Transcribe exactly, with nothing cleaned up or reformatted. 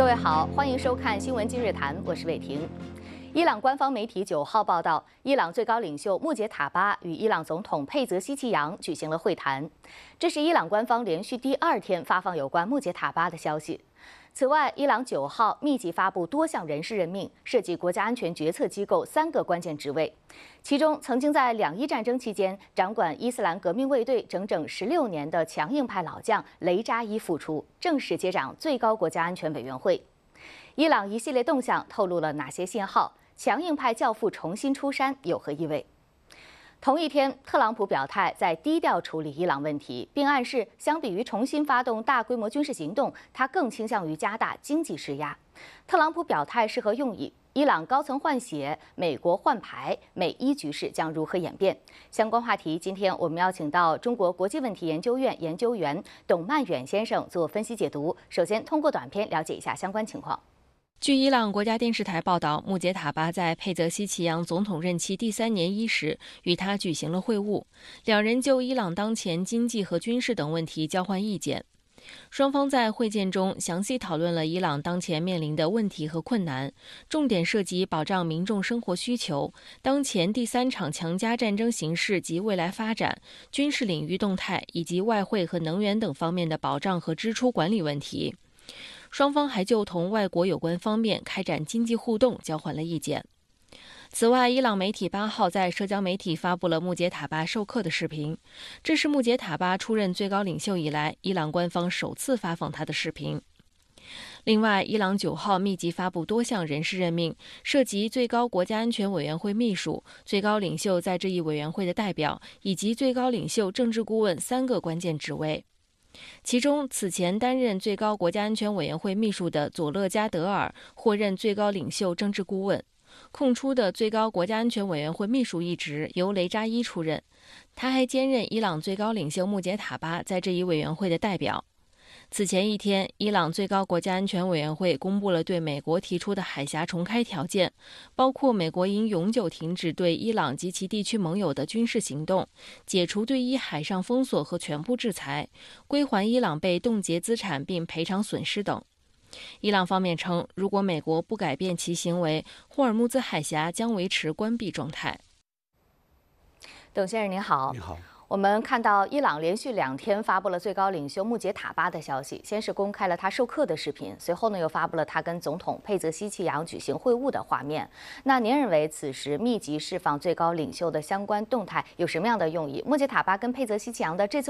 各位好，欢迎收看《新闻今日谈》，我是伟婷。伊朗官方媒体九号报道，伊朗最高领袖穆杰塔巴与伊朗总统佩泽希奇扬举行了会谈。这是伊朗官方连续第二天发放有关穆杰塔巴的消息。此外，伊朗九号密集发布多项人事任命，涉及国家安全决策机构三个关键职位。其中，曾经在两伊战争期间掌管伊斯兰革命卫队整整十六年的强硬派老将雷扎伊复出，正式接掌最高国家安全委员会。伊朗一系列动向透露了哪些信号？强硬派教父重新出山有何意味？同一天，特朗普表态在低调处理伊朗问题，并暗示相比于重新发动大规模军事行动，他更倾向于加大经济施压。特朗普表态是何用意？伊朗高层换血，美国换牌，美伊局势将如何演变？相关话题，今天我们邀请到中国国际问题研究院研究员董曼远先生做分析解读。首先，通过短片了解一下相关情况。 据伊朗国家电视台报道，穆杰塔巴在佩泽希奇扬总统任期第三年伊时与他举行了会晤，两人就伊朗当前经济和军事等问题交换意见。双方在会见中详细讨论了伊朗当前面临的问题和困难，重点涉及保障民众生活需求、当前第三场强加战争形势及未来发展、军事领域动态以及外汇和能源等方面的保障和支出管理问题。双方还就同外国有关方面开展经济互动交换了意见。此外，伊朗媒体八号在社交媒体发布了穆杰塔巴授课的视频，这是穆杰塔巴出任最高领袖以来，伊朗官方首次发放他的视频。另外，伊朗九号密集发布多项人事任命，涉及最高国家安全委员会秘书、最高领袖在这一委员会的代表以及最高领袖政治顾问三个关键职位。其中，此前担任最高国家安全委员会秘书的佐勒加德尔获任最高领袖政治顾问，空出的最高国家安全委员会秘书一职由雷扎伊出任，他还兼任伊朗最高领袖穆杰塔巴在这一委员会的代表。此前一天，伊朗最高国家安全委员会公布了对美国提出的海峡重开条件，包括美国应永久停止对伊朗及其地区盟友的军事行动，解除对伊海上封锁和全部制裁，归还伊朗被冻结资产并赔偿损失等。伊朗方面称，如果美国不改变其行为，霍尔木兹海峡将维持关闭状态。 董先生您好。 你好。 我们看到伊朗连续两天发布了最高领袖穆杰塔巴的消息，先是公开了他授课的视频，随后呢又发布了他跟总统佩泽希奇扬举行会晤的画面。那您认为此时密集释放最高领袖的相关动态有什么样的用意？穆杰塔巴跟佩泽希奇扬的这次